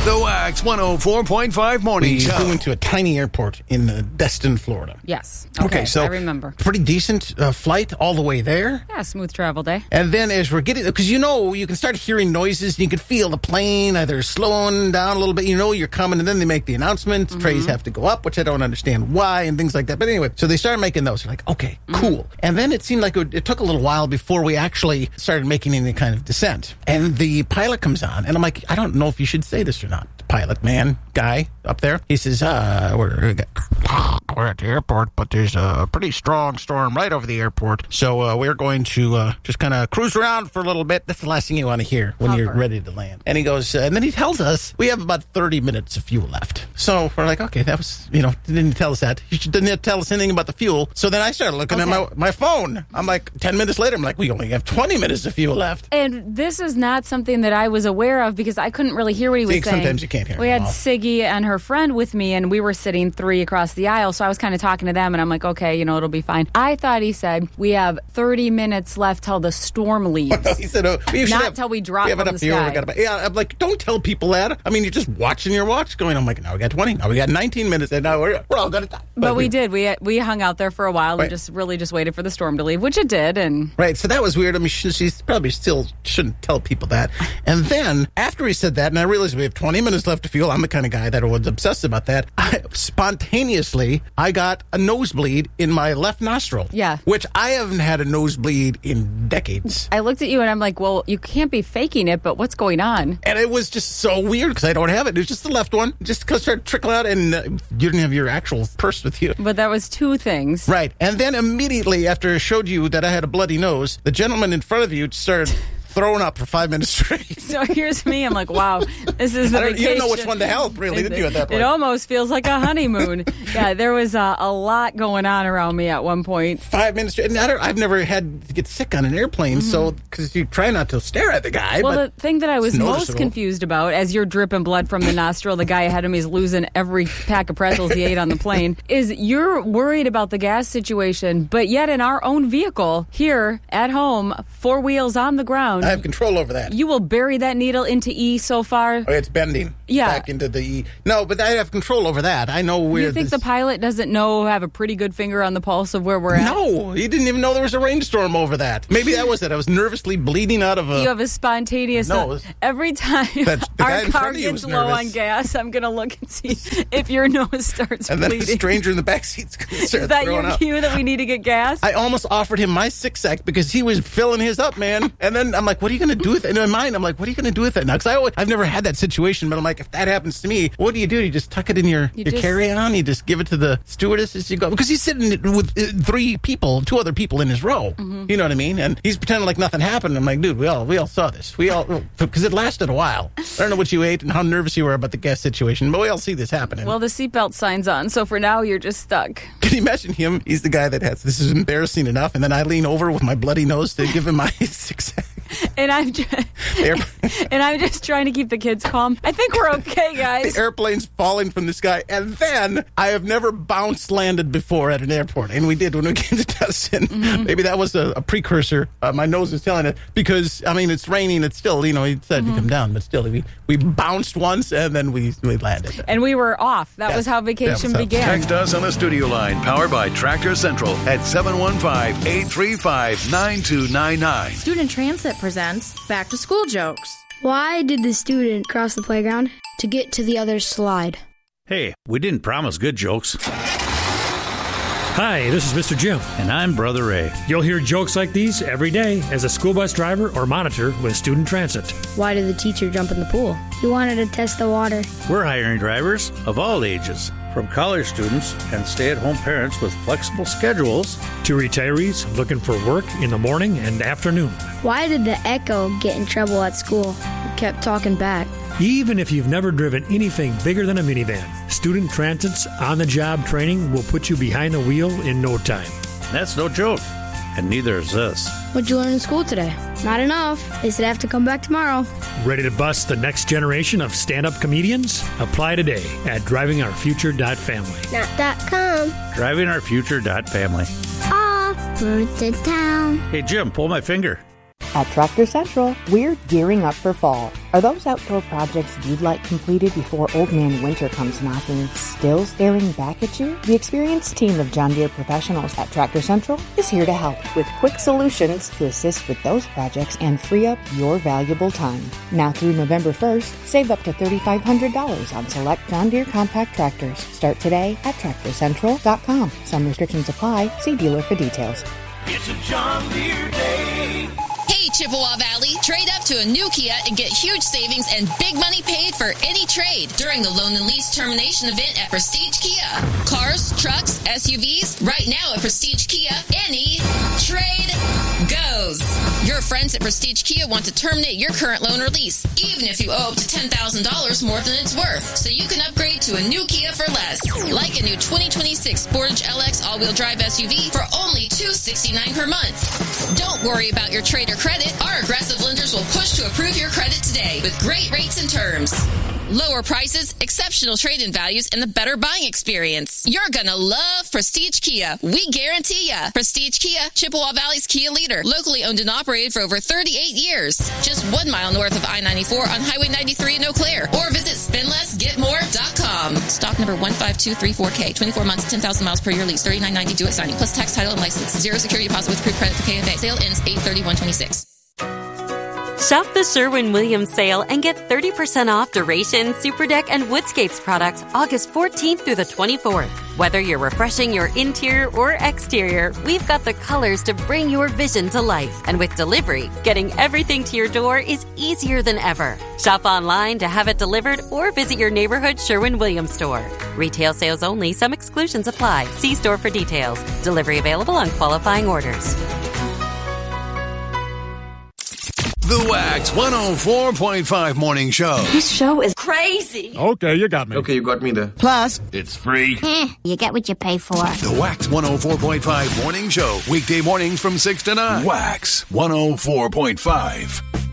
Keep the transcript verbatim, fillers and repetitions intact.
The Wax one oh four point five Morning We Show. flew into a tiny airport in uh, Destin, Florida. Yes. Okay, Okay, so I remember. Pretty decent uh, flight all the way there. Yeah, smooth travel day. And then as we're getting, because you know, you can start hearing noises and you can feel the plane either slowing down a little bit. You know you're coming, and then they make the announcement. Mm-hmm. Trays have to go up, which I don't understand why, and things like that. But anyway, so they started making those. You're like, okay, cool. Mm-hmm. And then it seemed like it, it took a little while before we actually started making any kind of descent. And the pilot comes on, and I'm like, I don't know if you should say this or not. The pilot man, guy up there, he says, uh, we're, we're at the airport, but there's a pretty strong storm right over the airport. So uh, we're going to uh, just kind of cruise around for a little bit. That's the last thing you want to hear when Hover. you're ready to land. And he goes, uh, and then he tells us we have about thirty minutes of fuel left. So we're like, okay, that was, you know, didn't tell us that. He didn't tell us anything about the fuel. So then I started looking Okay. at my, my phone. I'm like, ten minutes later, I'm like, we only have twenty minutes of fuel left. And this is not something that I was aware of because I couldn't really hear what he was See, saying. sometimes you can't hear We him had all. Siggy and her friend with me, and we were sitting three across the aisle, so I was kind of talking to them, and I'm like, okay, you know, it'll be fine. I thought he said, we have thirty minutes left till the storm leaves. He said, oh, we should Not have, till we drop we have it from up the here. sky. We got about, yeah, I'm like, don't tell people that. I mean, you're just watching your watch going, I'm like, now we got twenty, now we got nineteen minutes, and now we're, we're all going to die. But we did. We we hung out there for a while Right. and just really just waited for the storm to leave, which it did, and Right, so that was weird. I mean, she, she probably still shouldn't tell people that. And then, after he said that, and I realized we have twenty minutes left to fuel, I'm the kind of guy that was obsessed about that. I, spontaneously, I got a nosebleed in my left nostril. Yeah. Which I haven't had a nosebleed in decades. I looked at you and I'm like, well, you can't be faking it, but what's going on? And it was just so weird because I don't have it. It was just the left one. Just because it started trickling out, and uh, you didn't have your actual purse with you. But that was two things. Right. And then immediately after I showed you that I had a bloody nose, the gentleman in front of you started throwing up for five minutes straight. So here's me. I'm like, wow, this is the I don't, vacation. you didn't know which one to help, really, did you, at that point? It almost feels like a honeymoon. Yeah, there was uh, a lot going on around me at one point. Five minutes straight. And I don't, I've never had to get sick on an airplane, so because you try not to stare at the guy. Well, but the thing that I was it's most noticeable. confused about, as you're dripping blood from the nostril, the guy ahead of me is losing every pack of pretzels he ate on the plane, is you're worried about the gas situation, but yet in our own vehicle, here at home, four wheels on the ground, I have control over that. you will bury that needle into E so far. Oh, it's bending. Yeah. Back into the E. No, but I have control over that. I know where You think this... the pilot doesn't know, have a pretty good finger on the pulse of where we're at? No, he didn't even know there was a rainstorm over that. Maybe that was it. I was nervously bleeding out of a... You have a spontaneous... No, it's- every time That's- the guy our in front car of you gets was low nervous. on gas, I'm going to look and see if your nose starts and then a bleeding. stranger in the backseat's going to start Is that throwing your up. cue that we need to get gas? I almost offered him my six sack because he was filling his up, man. And then I'm like, what are you going to do with it? In my mind, I'm like, what are you going to do with it now? Because I always, I've never had that situation, but I'm like, if that happens to me, what do you do? You just tuck it in your, You your just- carry-on? You just give it to the stewardess as you go? Because he's sitting with uh, three people, two other people in his row. Mm-hmm. You know what I mean? And he's pretending like nothing happened. I'm like, dude, we all we all saw this. We all, because it lasted a while. I don't know what you ate and how nervous you were about the gas situation, but we all see this happening. Well, the seatbelt sign's on, so for now, you're just stuck. Can you imagine him? He's the guy that has, this is embarrassing enough, and then I lean over with my bloody nose to give him my six sack. And I'm just, and I'm just trying to keep the kids calm. I think we're okay, guys. The airplane's falling from the sky, and then I have never bounce landed before at an airport, and we did when we came to Destin. Mm-hmm. Maybe that was a, a precursor. Uh, my nose is telling it because I mean it's raining. It's still, you know, he said Mm-hmm. to come down, but still we we bounced once and then we we landed. And we were off. That Yes, was how that vacation was how- began. Text us on the studio line, powered by Tractor Central at seven one five, eight three five, nine two nine nine. Student Transit presents Back to School Jokes. Why did the student cross the playground? To get to the other slide. Hey, we didn't promise good jokes. Hi, this is Mister Jim. And I'm Brother Ray. You'll hear jokes like these every day as a school bus driver or monitor with Student Transit. Why did the teacher jump in the pool? He wanted to test the water. We're hiring drivers of all ages, from college students and stay-at-home parents with flexible schedules. To retirees looking for work in the morning and afternoon. Why did the Echo get in trouble at school? He kept talking back. Even if you've never driven anything bigger than a minivan, Student Transit's on-the-job training will put you behind the wheel in no time. That's no joke, and neither is this. What'd you learn in school today? Not enough. They said I have to come back tomorrow. Ready to bust the next generation of stand-up comedians? Apply today at driving our future dot family. Not dot com. driving our future dot family. Off road to town. Hey, Jim, pull my finger. At Tractor Central, we're gearing up for fall. Are those outdoor projects you'd like completed before Old Man Winter comes knocking still staring back at you? The experienced team of John Deere professionals at Tractor Central is here to help with quick solutions to assist with those projects and free up your valuable time. Now through November first, save up to three thousand five hundred dollars on select John Deere compact tractors. Start today at tractor central dot com. Some restrictions apply. See dealer for details. It's a John Deere day. Hey, Chippewa Valley, trade up to a new Kia and get huge savings and big money paid for any trade during the loan and lease termination event at Prestige Kia. Cars, trucks, S U Vs, right now at Prestige Kia, any trade goes. Your friends at Prestige Kia want to terminate your current loan or lease, even if you owe up to ten thousand dollars more than it's worth, so you can upgrade to a new Kia for less. Like a new twenty twenty-six Sportage L X all-wheel drive S U V for only two hundred sixty-nine dollars per month. Don't worry about your trade or credit. Our aggressive lenders will push to approve your credit today with great rates and terms. Lower prices, exceptional trade-in values, and the better buying experience. You're gonna love Prestige Kia. We guarantee ya. Prestige Kia, Chippewa Valley's Kia leader. Locally owned and operated for over thirty-eight years. Just one mile north of I ninety-four on Highway ninety-three in Eau Claire. Or visit spend less get more dot com. Stock number one five two three four K. twenty-four months, ten thousand miles per year lease. thirty-nine ninety due at signing. Plus tax, title, and license. Zero security deposit with approved credit for K F A. Sale ends eight thirty-one twenty-six. Shop the Sherwin-Williams sale and get thirty percent off Duration, Superdeck, and Woodscapes products August fourteenth through the twenty-fourth. Whether you're refreshing your interior or exterior, we've got the colors to bring your vision to life. And with delivery, getting everything to your door is easier than ever. Shop online to have it delivered or visit your neighborhood Sherwin-Williams store. Retail sales only. Some exclusions apply. See store for details. Delivery available on qualifying orders. The Wax one oh four point five Morning Show. This show is crazy. Okay, you got me. Okay, you got me there. Plus, it's free. Eh, you get what you pay for. The Wax one oh four point five Morning Show. Weekday mornings from six to nine. Wax one oh four point five.